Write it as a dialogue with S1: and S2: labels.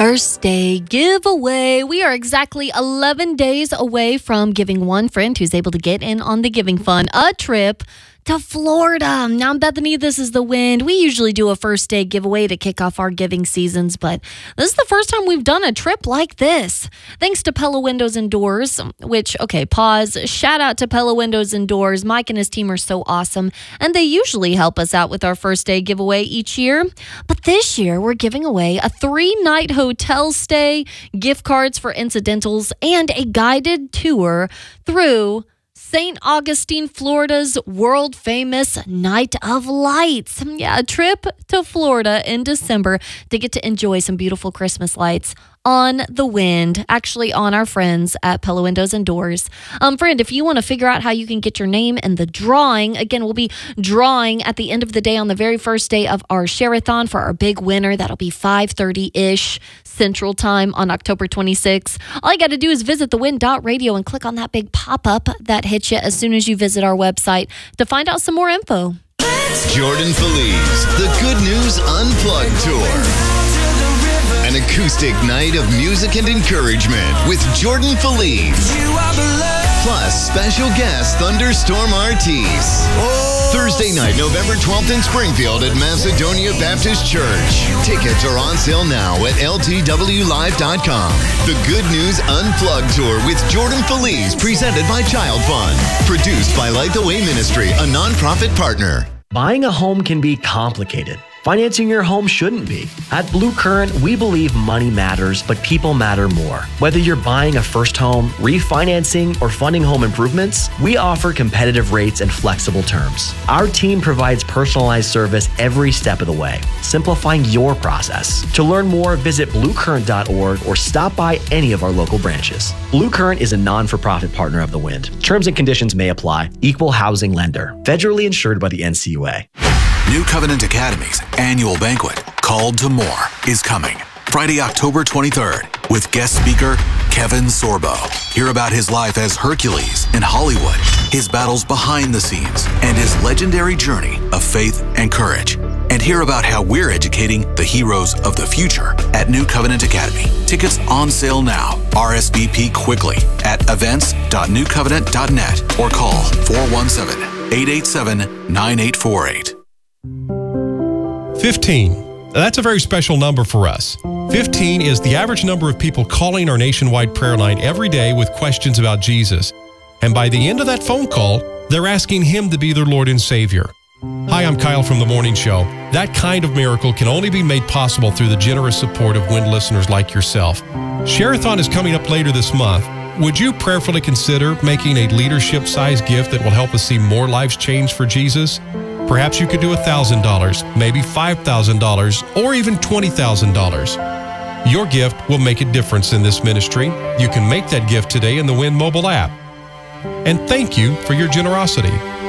S1: First day giveaway. We are exactly 11 days away from giving one friend who's able to get in on the Giving Fund a trip to Florida. Now, I'm Bethany. This is The Wind. We usually do a first day giveaway to kick off our giving seasons, but this is the first time we've done a trip like this. Thanks to Pella Windows and Doors, which, okay, pause. Shout out to Pella Windows and Doors. Mike and his team are so awesome, and they usually help us out with our first day giveaway each year. But this year, we're giving away a 3-night hotel stay, gift cards for incidentals, and a guided tour through St. Augustine, Florida's world-famous Night of Lights. Yeah, a trip to Florida in December to get to enjoy some beautiful Christmas lights on the wind, actually on our friends at Pella Windows and Doors. Friend, if you want to figure out how you can get your name in the drawing, again, we'll be drawing at the end of the day on the very first day of our Share-a-thon for our big winner. That'll be 5:30-ish Central Time on October 26th. All you got to do is visit thewind.radio and click on that big pop-up that hits you as soon as you visit our website to find out some more info.
S2: Jordan Feliz, the Good News Unplugged Tour. An acoustic night of music and encouragement with Jordan Feliz. Plus special guest Thunderstorm Artis. Thursday night, November 12th in Springfield at Macedonia Baptist Church. Tickets are on sale now at ltwlive.com. The Good News Unplugged Tour with Jordan Feliz, presented by Child Fund. Produced by Light the Way Ministry, a nonprofit partner.
S3: Buying a home can be complicated. Financing your home shouldn't be. At Blue Current, we believe money matters, but people matter more. Whether you're buying a first home, refinancing, or funding home improvements, we offer competitive rates and flexible terms. Our team provides personalized service every step of the way, simplifying your process. To learn more, visit bluecurrent.org or stop by any of our local branches. Blue Current is a non-for-profit partner of The Wind. Terms and conditions may apply. Equal housing lender. Federally insured by the NCUA.
S4: New Covenant Academy's annual banquet, Called to More, is coming Friday, October 23rd, with guest speaker Kevin Sorbo. Hear about his life as Hercules in Hollywood, his battles behind the scenes, and his legendary journey of faith and courage. And hear about how we're educating the heroes of the future at New Covenant Academy. Tickets on sale now. RSVP quickly at events.newcovenant.net or call 417-887-9848.
S5: 15. That's a very special number for us. 15 is the average number of people calling our nationwide prayer line every day with questions about Jesus. And by the end of that phone call, they're asking Him to be their Lord and Savior. Hi, I'm Kyle from The Morning Show. That kind of miracle can only be made possible through the generous support of WIND listeners like yourself. Share-a-thon is coming up later this month. Would you prayerfully consider making a leadership-sized gift that will help us see more lives changed for Jesus? Perhaps you could do $1,000, maybe $5,000, or even $20,000. Your gift will make a difference in this ministry. You can make that gift today in the WIND mobile app. And thank you for your generosity.